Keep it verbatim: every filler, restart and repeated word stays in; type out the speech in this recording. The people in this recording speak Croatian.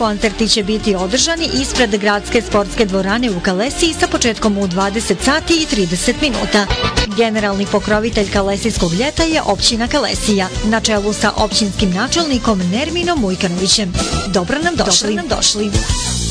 Koncerti će biti održani ispred gradske sportske dvorane u Kalesiji sa početkom u dvadeset sati i trideset minuta. Generalni pokrovitelj Kalesijskog ljeta je općina Kalesija, na čelu sa općinskim načelnikom Nerminom Mujkanovićem. Dobro nam došli. Dobro nam došli.